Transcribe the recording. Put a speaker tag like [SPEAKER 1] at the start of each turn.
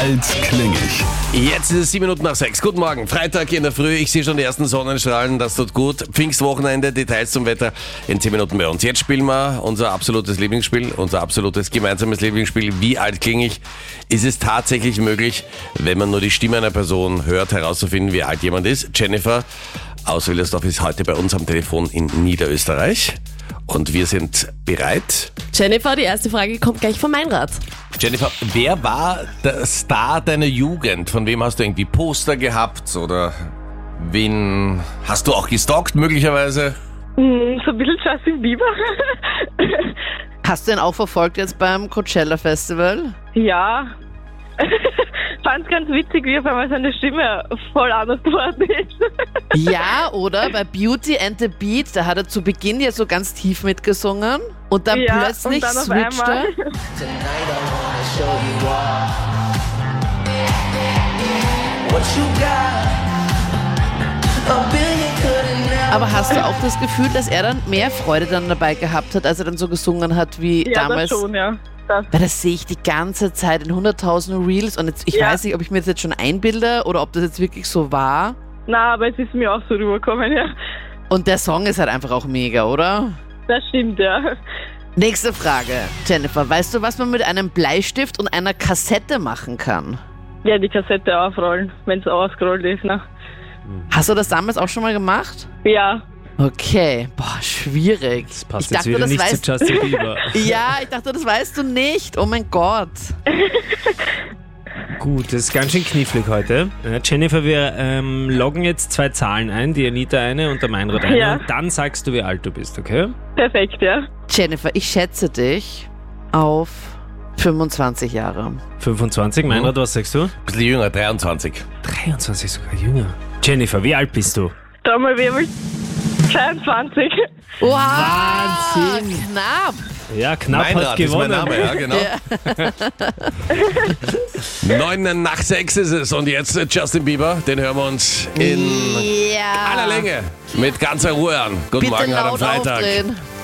[SPEAKER 1] alt klinge ich?
[SPEAKER 2] Jetzt ist es 7 Minuten nach 6. Guten Morgen, Freitag in der Früh. Ich sehe schon die ersten Sonnenstrahlen, das tut gut. Pfingstwochenende, Details zum Wetter in 10 Minuten bei uns. Jetzt spielen wir unser absolutes Lieblingsspiel, unser absolutes gemeinsames Lieblingsspiel. Wie alt klinge ich? Ist es tatsächlich möglich, wenn man nur die Stimme einer Person hört, herauszufinden, wie alt jemand ist? Jennifer aus Willersdorf ist heute bei uns am Telefon in Niederösterreich. Und wir sind bereit.
[SPEAKER 3] Jennifer, die erste Frage kommt gleich von Meinrad.
[SPEAKER 2] Jennifer, wer war der Star deiner Jugend? Von wem hast du irgendwie Poster gehabt oder wen hast du auch gestalkt möglicherweise?
[SPEAKER 4] So ein bisschen Justin Bieber.
[SPEAKER 5] Hast du ihn auch verfolgt jetzt beim Coachella Festival?
[SPEAKER 4] Ja. Fand's ganz witzig, wie auf einmal seine Stimme voll anders geworden ist.
[SPEAKER 5] Ja, oder? Bei Beauty and the Beat, da hat er zu Beginn ja so ganz tief mitgesungen und dann
[SPEAKER 4] Ja,
[SPEAKER 5] plötzlich
[SPEAKER 4] und dann auf
[SPEAKER 5] switcht er.
[SPEAKER 4] einmal.
[SPEAKER 5] Aber hast du auch das Gefühl, dass er dann mehr Freude dann dabei gehabt hat, als er dann so gesungen hat wie
[SPEAKER 4] Ja,
[SPEAKER 5] damals?
[SPEAKER 4] das schon, ja. Das.
[SPEAKER 5] Weil das sehe ich die ganze Zeit in 100.000 Reels und jetzt, ich
[SPEAKER 4] Ja.
[SPEAKER 5] weiß nicht, ob ich mir das jetzt schon einbilde oder ob das jetzt wirklich so war.
[SPEAKER 4] Na, aber es ist mir auch so rübergekommen, ja.
[SPEAKER 5] Und der Song ist halt einfach auch mega, oder?
[SPEAKER 4] Das stimmt, ja.
[SPEAKER 5] Nächste Frage. Jennifer, weißt du, was man mit einem Bleistift und einer Kassette machen kann?
[SPEAKER 4] Ja, die Kassette aufrollen, wenn es ausgerollt ist, ne?
[SPEAKER 5] Hast du das damals auch schon mal gemacht?
[SPEAKER 4] Ja.
[SPEAKER 5] Okay, boah, schwierig.
[SPEAKER 6] Das passt
[SPEAKER 5] Ich
[SPEAKER 6] jetzt
[SPEAKER 5] dachte,
[SPEAKER 6] wieder
[SPEAKER 5] das
[SPEAKER 6] nicht
[SPEAKER 5] weißt
[SPEAKER 6] zu Justin Bieber.
[SPEAKER 5] Ja, ich dachte, das weißt du nicht. Oh mein Gott.
[SPEAKER 6] Gut, das ist ganz schön knifflig heute. Jennifer, wir loggen jetzt 2 Zahlen ein, die Anita eine und der Meinrad eine.
[SPEAKER 4] Ja.
[SPEAKER 6] Und dann sagst du, wie alt du bist, okay?
[SPEAKER 4] Perfekt, ja.
[SPEAKER 5] Jennifer, ich schätze dich auf 25 Jahre.
[SPEAKER 6] 25, Meinrad, was sagst du?
[SPEAKER 2] Bisschen jünger, 23.
[SPEAKER 6] 23 sogar jünger. Jennifer, wie alt bist du?
[SPEAKER 4] Trommelwirbel. 22.
[SPEAKER 5] Wow,
[SPEAKER 6] Wahnsinn.
[SPEAKER 5] knapp.
[SPEAKER 6] Ja, knapp
[SPEAKER 2] Meinrad
[SPEAKER 6] hat
[SPEAKER 2] ist mein
[SPEAKER 6] gewonnen.
[SPEAKER 2] Name, ja, genau.
[SPEAKER 5] Ja.
[SPEAKER 2] 7:55 ist es und jetzt Justin Bieber, den hören wir uns in
[SPEAKER 5] Ja.
[SPEAKER 2] aller Länge mit ganzer Ruhe an. Guten
[SPEAKER 5] Bitte
[SPEAKER 2] Morgen heute am
[SPEAKER 5] laut
[SPEAKER 2] Freitag.
[SPEAKER 5] aufdrehen.